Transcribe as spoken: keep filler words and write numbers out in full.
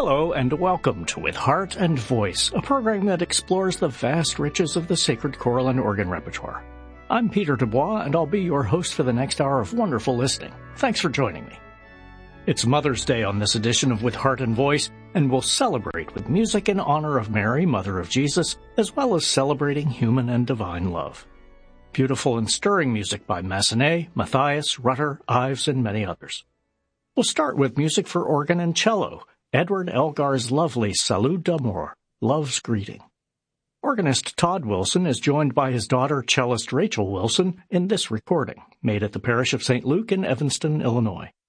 Hello and welcome to With Heart and Voice, a program that explores the vast riches of the sacred choral and organ repertoire. I'm Peter Dubois, and I'll be your host for the next hour of wonderful listening. Thanks for joining me. It's Mother's Day on this edition of With Heart and Voice, and we'll celebrate with music in honor of Mary, Mother of Jesus, as well as celebrating human and divine love. Beautiful and stirring music by Massenet, Matthias, Rutter, Ives, and many others. We'll start with music for organ and cello, Edward Elgar's lovely Salut d'amour, Love's Greeting. Organist Todd Wilson is joined by his daughter, cellist Rachel Wilson, in this recording, made at the parish of Saint Luke in Evanston, Illinois.